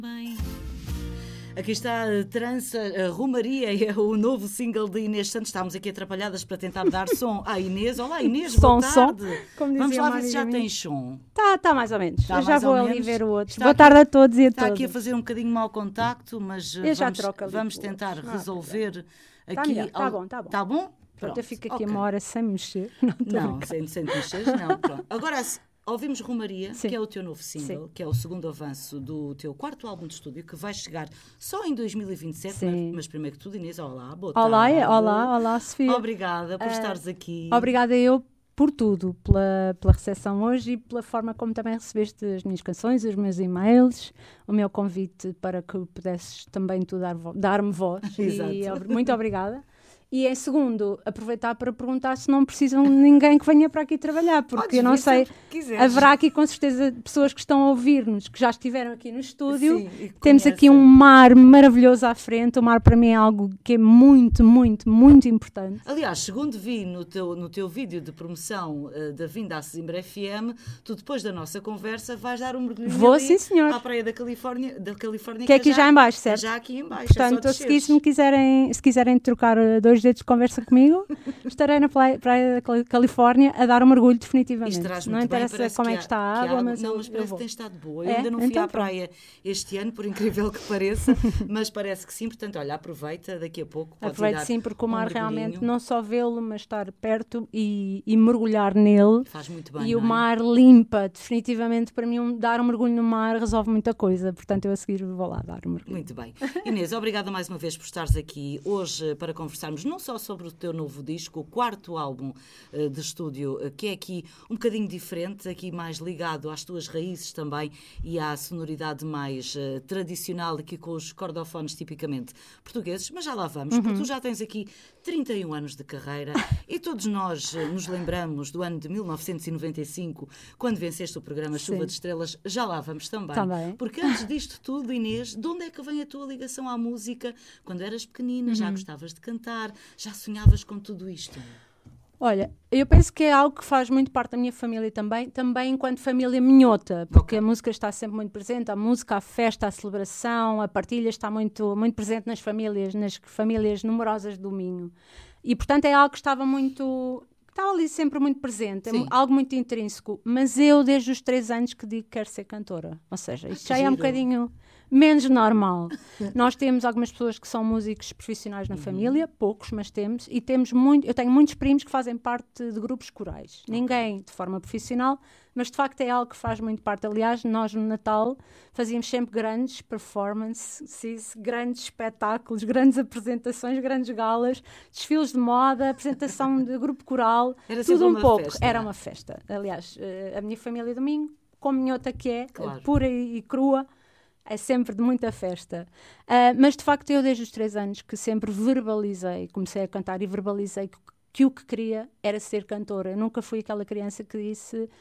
Bem. Aqui está a Trança, a Romaria, é o novo single de Inês Santos. Estávamos aqui atrapalhadas para tentar dar som à Inês. Olá Inês, boa tarde. Como vamos lá ver se já tem som. Está mais ou menos. Eu já vou ali ver o outro. Boa tarde a todos e a todas. Está todas. aqui a fazer um bocadinho mau contacto, mas vamos tentar resolver aqui. Está bom. Está bom? Pronto, eu fico aqui uma hora sem mexer. Não, sem mexer, não. Pronto. Agora ouvimos Romaria, que é o teu novo single, que é o segundo avanço do teu quarto álbum de estúdio, que vai chegar só em 2027. Mas primeiro que tudo, Inês, olá, boa tarde. Olá, Sofia. Obrigada por estares aqui. Obrigada eu por tudo, pela recepção hoje e pela forma como também recebeste as minhas canções, os meus e-mails, o meu convite para que pudesses também tu dar-me voz. Exato. E muito obrigada. E em segundo, aproveitar para perguntar se não precisam de ninguém que venha para aqui trabalhar, porque eu não sei, haverá aqui com certeza pessoas que estão a ouvir-nos, que já estiveram aqui no estúdio. Sim, temos aqui um mar maravilhoso à frente. O mar para mim é algo que é muito, muito, muito importante. Aliás, segundo vi no teu vídeo de promoção da vinda à Sesimbra FM, tu depois da nossa conversa vais dar um mergulho sim, senhor. À praia da Califórnia, que é aqui já em baixo, certo? É já aqui em baixo. Portanto, se quiserem trocar 2 dedos de conversa comigo, estarei na praia da Califórnia a dar um mergulho definitivamente. Não interessa como é que está a água, mas parece que tem estado boa. Eu ainda não fui à praia este ano, por incrível que pareça, mas parece que sim. Portanto, olha, aproveita, daqui a pouco podes aproveita sim, porque o mar realmente, não só vê-lo, mas estar perto e mergulhar nele. Faz muito bem, e o mar limpa, definitivamente, para mim, dar um mergulho no mar resolve muita coisa. Portanto, eu a seguir vou lá dar um mergulho. Muito bem. Inês, obrigada mais uma vez por estares aqui hoje para conversarmos não só sobre o teu novo disco, o quarto álbum de estúdio, que é aqui um bocadinho diferente, aqui mais ligado às tuas raízes também e à sonoridade mais tradicional, aqui com os cordofones tipicamente portugueses, mas já lá vamos, porque tu já tens aqui 31 anos de carreira e todos nós nos lembramos do ano de 1995, quando venceste o programa Chuva de Estrelas. Já lá vamos também. Porque antes disto tudo, Inês, de onde é que vem a tua ligação à música? Quando eras pequenina, já gostavas de cantar? Já sonhavas com tudo isto? Olha, eu penso que é algo que faz muito parte da minha família também enquanto família minhota, porque a música está sempre muito presente, a música, a festa, a celebração, a partilha está muito, muito presente nas famílias numerosas do Minho. E, portanto, é algo que estava ali sempre muito presente, é algo muito intrínseco, mas eu desde os 3 anos que digo que quero ser cantora, ou seja, isto já é um bocadinho menos normal. Nós temos algumas pessoas que são músicos profissionais na família, poucos, mas temos, e eu tenho muitos primos que fazem parte de grupos corais, ninguém de forma profissional, mas de facto é algo que faz muito parte. Aliás, nós no Natal fazíamos sempre grandes performances, grandes espetáculos, grandes apresentações, grandes galas, desfiles de moda, apresentação de grupo coral, era tudo um pouco. Festa. Era uma festa. Aliás, a minha família do Minho, como minhota que é, pura e crua, é sempre de muita festa. Mas de facto eu desde os 3 anos que sempre comecei a cantar e verbalizei que o que queria era ser cantora. Eu nunca fui aquela criança que disse